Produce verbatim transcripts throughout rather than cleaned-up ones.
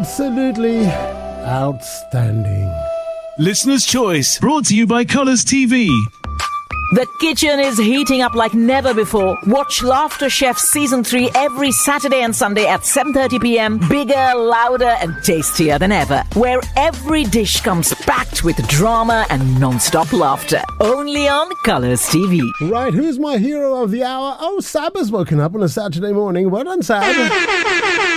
Absolutely outstanding. Listener's Choice, brought to you by Colours T V. The kitchen is heating up like never before. Watch Laughter Chef Season three every Saturday and Sunday at seven thirty p.m. Bigger, louder and tastier than ever. Where every dish comes packed with drama and non-stop laughter. Only on Colours T V. Right, who's my hero of the hour? Oh, Sab has woken up on a Saturday morning. Well done, Sab.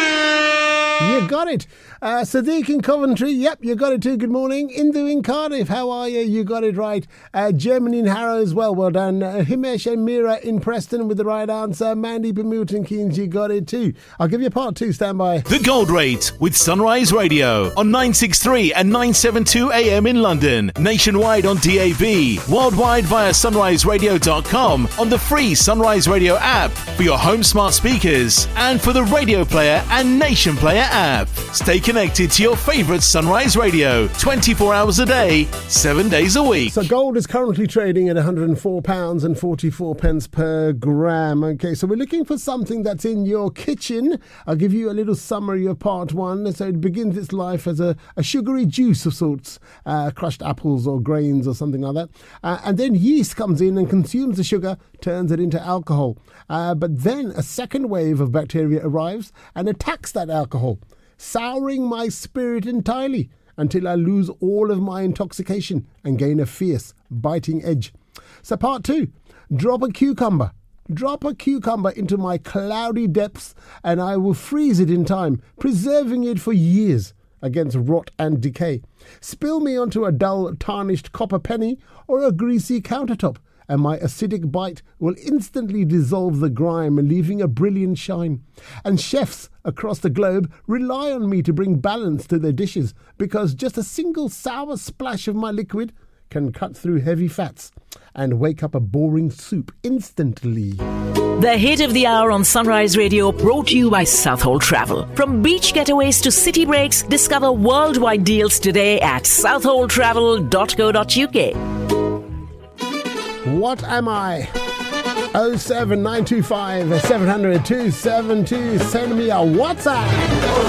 You got it. Uh, Sadiq in Coventry. Yep, you got it too. Good morning. Indu in Cardiff. How are you? You got it right. Uh, Germany in Harrow as well. Well done. Uh, Himesh and Mira in Preston with the right answer. Mandy Bermuton Keynes. You got it too. I'll give you part two. Stand by. The Gold Rate with Sunrise Radio on nine sixty-three and nine seventy-two A M in London. Nationwide on D A B. Worldwide via sunrise radio dot com on the free Sunrise Radio app for your home smart speakers and for the Radio Player and Nation Player app. Stay connected to your favourite Sunrise Radio twenty-four hours a day, seven days a week. So gold is currently trading at one hundred four pounds and forty-four pence per gram. Okay, so we're looking for something that's in your kitchen. I'll give you a little summary of part one. So it begins its life as a, a sugary juice of sorts, uh, crushed apples or grains or something like that. Uh, and then yeast comes in and consumes the sugar, turns it into alcohol. Uh, but then a second wave of bacteria arrives and attacks that alcohol, souring my spirit entirely until I lose all of my intoxication and gain a fierce, biting edge. So part two, drop a cucumber. Drop a cucumber into my cloudy depths and I will freeze it in time, preserving it for years against rot and decay. Spill me onto a dull, tarnished copper penny or a greasy countertop, and my acidic bite will instantly dissolve the grime, leaving a brilliant shine. And chefs across the globe rely on me to bring balance to their dishes, because just a single sour splash of my liquid can cut through heavy fats and wake up a boring soup instantly. The hit of the hour on Sunrise Radio, brought to you by Southhold Travel. From beach getaways to city breaks, discover worldwide deals today at southhold travel dot co dot uk. What am I? oh seven nine two five seven hundred two seven two. Send me a WhatsApp.